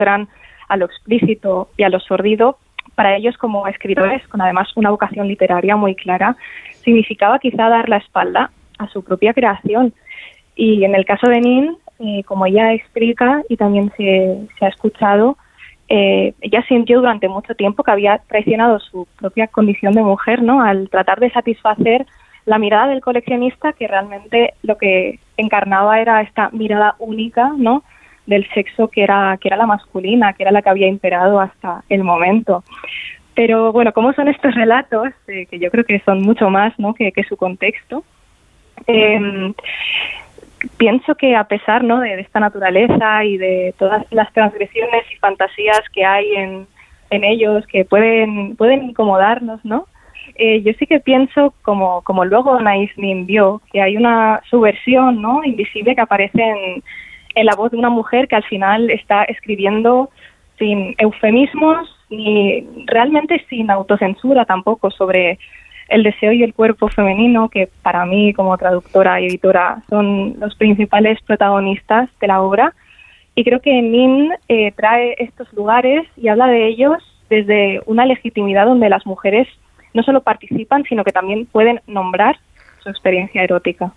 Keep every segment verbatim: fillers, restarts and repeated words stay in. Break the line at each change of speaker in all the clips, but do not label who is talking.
recurran a lo explícito y a lo sordido, para ellos como escritores, con además una vocación literaria muy clara, significaba quizá dar la espalda a su propia creación. Y en el caso de Nin, eh, como ella explica y también se, se ha escuchado, eh, ella sintió durante mucho tiempo que había traicionado su propia condición de mujer, ¿no?, al tratar de satisfacer la mirada del coleccionista, que realmente lo que encarnaba era esta mirada única, ¿no?, del sexo que era que era la masculina, que era la que había imperado hasta el momento. Pero bueno, ¿cómo son estos relatos? Eh, que yo creo que son mucho más, ¿no?, que, que su contexto. Eh, pienso que a pesar, ¿no?, de, de esta naturaleza y de todas las transgresiones y fantasías que hay en, en ellos, que pueden pueden incomodarnos, ¿no?, Eh, yo sí que pienso, como como luego Anais Nin vio, que hay una subversión, ¿no?, invisible que aparece en, en la voz de una mujer que al final está escribiendo sin eufemismos ni realmente sin autocensura tampoco sobre el deseo y el cuerpo femenino, que para mí como traductora y editora son los principales protagonistas de la obra. Y creo que Nin eh, trae estos lugares y habla de ellos desde una legitimidad donde las mujeres no solo participan, sino que también pueden nombrar su experiencia erótica.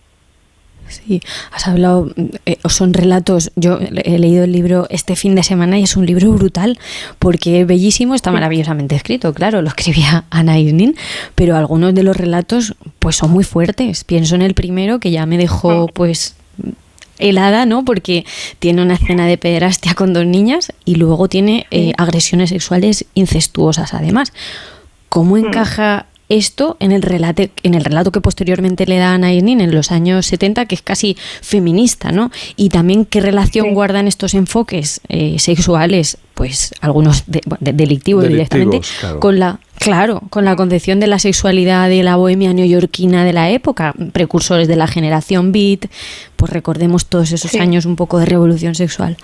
Sí, has hablado, eh, son relatos, yo he leído el libro este fin de semana y es un libro brutal porque es bellísimo, está maravillosamente escrito, claro, lo escribía Anais Nin, pero algunos de los relatos pues son muy fuertes. Pienso en el primero, que ya me dejó pues helada, ¿no?, porque tiene una escena de pederastia con dos niñas y luego tiene eh, agresiones sexuales incestuosas además. ¿Cómo encaja esto en el relato, en el relato que posteriormente le da Anais Nin en los años setenta, que es casi feminista, ¿no? Y también qué relación sí. guardan estos enfoques eh, sexuales, pues algunos de, de, delictivos, delictivos directamente, claro. con la claro, con la concepción de la sexualidad de la bohemia neoyorquina de la época, precursores de la generación beat, pues recordemos todos esos sí. años un poco de revolución sexual.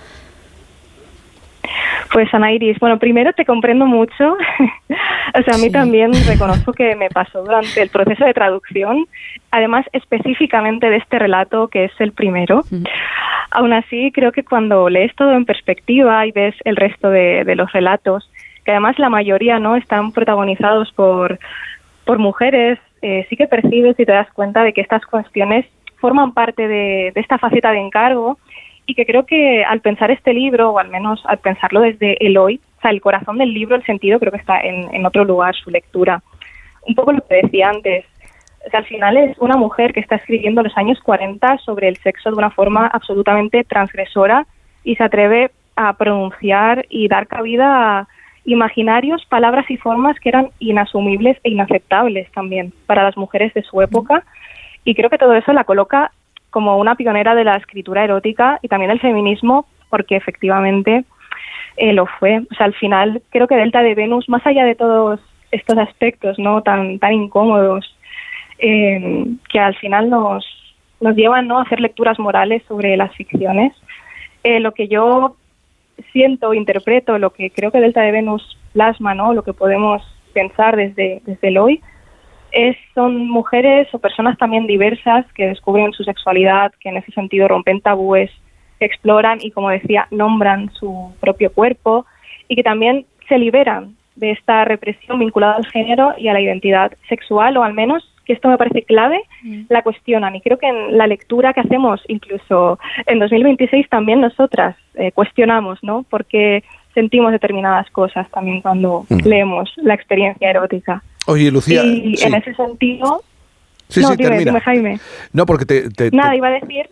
Pues Ana Iris, bueno, primero te comprendo mucho, o sea, a mí sí. también reconozco que me pasó durante el proceso de traducción, además específicamente de este relato que es el primero. Mm. Aún así, creo que cuando lees todo en perspectiva y ves el resto de, de los relatos, que además la mayoría no están protagonizados por, por mujeres, eh, sí que percibes y te das cuenta de que estas cuestiones forman parte de, de esta faceta de encargo. Y que creo que al pensar este libro, o al menos al pensarlo desde el hoy, o sea, el corazón del libro, el sentido, creo que está en, en otro lugar, su lectura. Un poco lo que decía antes, o sea, al final es una mujer que está escribiendo en los años cuarenta sobre el sexo de una forma absolutamente transgresora y se atreve a pronunciar y dar cabida a imaginarios, palabras y formas que eran inasumibles e inaceptables también para las mujeres de su época. Y creo que todo eso la coloca como una pionera de la escritura erótica y también el feminismo, porque efectivamente eh, lo fue. O sea, al final creo que Delta de Venus, más allá de todos estos aspectos no tan tan incómodos, eh, que al final nos nos llevan no a hacer lecturas morales sobre las ficciones, eh, lo que yo siento, interpreto, lo que creo que Delta de Venus plasma, no, lo que podemos pensar desde desde el hoy, Es, son mujeres o personas también diversas que descubren su sexualidad, que en ese sentido rompen tabúes, que exploran y, como decía, nombran su propio cuerpo y que también se liberan de esta represión vinculada al género y a la identidad sexual, o al menos, que esto me parece clave, mm. la cuestionan. Y creo que en la lectura que hacemos, incluso en dos mil veintiséis, también nosotras eh, cuestionamos, ¿no?, porque sentimos determinadas cosas también cuando mm. leemos la experiencia erótica.
Oye, Lucía...
Y
sí.
en ese sentido...
Sí,
no,
sí,
dime,
termina.
dime, Jaime.
No, porque te... te
Nada,
te...
iba a decir...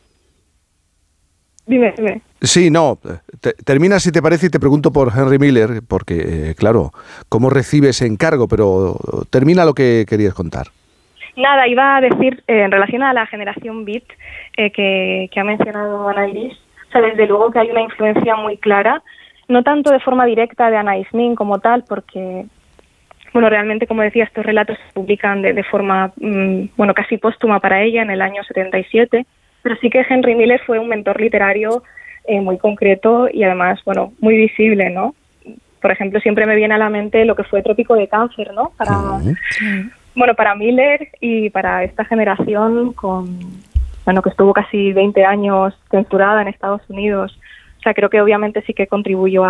Dime, dime.
Sí, no, te, termina si te parece y te pregunto por Henry Miller, porque, eh, claro, ¿cómo recibe ese encargo? Pero termina lo que querías contar.
Nada, iba a decir, eh, en relación a la generación beat eh, que, que ha mencionado Ana Iris, o sea, desde luego que hay una influencia muy clara, no tanto de forma directa de Anais Nin como tal, porque... Bueno, realmente, como decía, estos relatos se publican de, de forma, mmm, bueno, casi póstuma para ella en el año setenta y siete, pero sí que Henry Miller fue un mentor literario eh, muy concreto y además, bueno, muy visible, ¿no? Por ejemplo, siempre me viene a la mente lo que fue Trópico de Cáncer, ¿no? Para, sí. Bueno, para Miller y para esta generación con, bueno, que estuvo casi veinte años censurada en Estados Unidos O sea, creo que obviamente sí que contribuyó